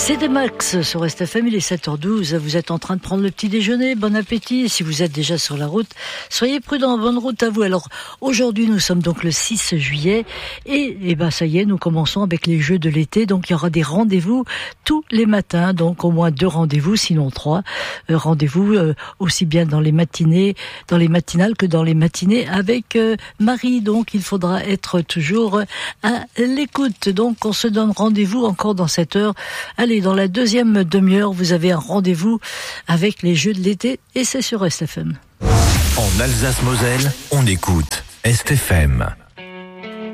C'est Max sur STFM, il est 7h12, vous êtes en train de prendre le petit déjeuner, bon appétit. Si vous êtes déjà sur la route, soyez prudents, bonne route à vous. Alors aujourd'hui nous sommes donc le 6 juillet et ça y est, nous commençons avec les jeux de l'été. Donc il y aura des rendez-vous tous les matins, donc au moins 2 rendez-vous, sinon 3 rendez-vous, aussi bien dans les matinées, dans les matinales que dans les matinées avec Marie. Donc il faudra être toujours à l'écoute. Donc on se donne rendez-vous encore dans cette heure. Allez, dans la deuxième demi-heure, vous avez un rendez-vous avec les Jeux de l'été et c'est sur STFM. En Alsace-Moselle, on écoute STFM.